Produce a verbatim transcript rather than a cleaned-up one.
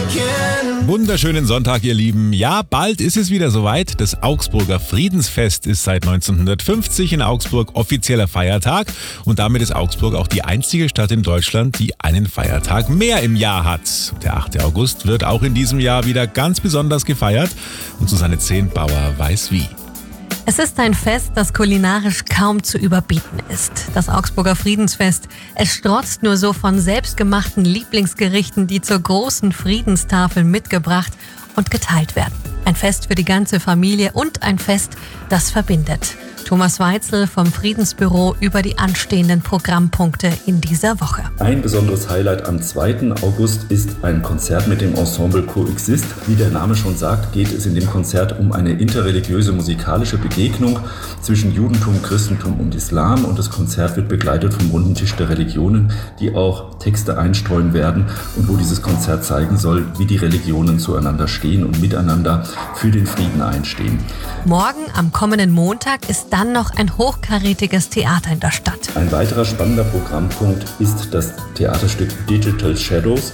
Wunderschönen Sonntag, ihr Lieben. Ja, bald ist es wieder soweit. Das Augsburger Friedensfest ist seit neunzehnhundertfünfzig in Augsburg offizieller Feiertag. Und damit ist Augsburg auch die einzige Stadt in Deutschland, die einen Feiertag mehr im Jahr hat. Der achte August wird auch in diesem Jahr wieder ganz besonders gefeiert. Und Susanne Zehntbauer weiß wie. Es ist ein Fest, das kulinarisch kaum zu überbieten ist. Das Augsburger Friedensfest. Es strotzt nur so von selbstgemachten Lieblingsgerichten, die zur großen Friedenstafel mitgebracht und geteilt werden. Ein Fest für die ganze Familie und ein Fest, das verbindet. Thomas Weitzel vom Friedensbüro über die anstehenden Programmpunkte in dieser Woche. Ein besonderes Highlight am zweiten August ist ein Konzert mit dem Ensemble Coexist. Wie der Name schon sagt, geht es in dem Konzert um eine interreligiöse musikalische Begegnung zwischen Judentum, Christentum und Islam. Und das Konzert wird begleitet vom runden Tisch der Religionen, die auch Texte einstreuen werden und wo dieses Konzert zeigen soll, wie die Religionen zueinander stehen und miteinander für den Frieden einstehen. Morgen, am kommenden Montag, ist dann noch ein hochkarätiges Theater in der Stadt. Ein weiterer spannender Programmpunkt ist das Theaterstück Digital Shadows.